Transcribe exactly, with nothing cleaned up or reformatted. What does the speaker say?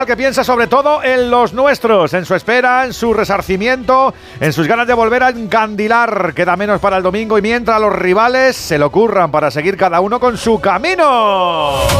que piensa sobre todo en los nuestros, en su espera, en su resarcimiento, en sus ganas de volver a encandilar. Queda menos para el domingo y mientras los rivales se lo curran para seguir cada uno con su camino.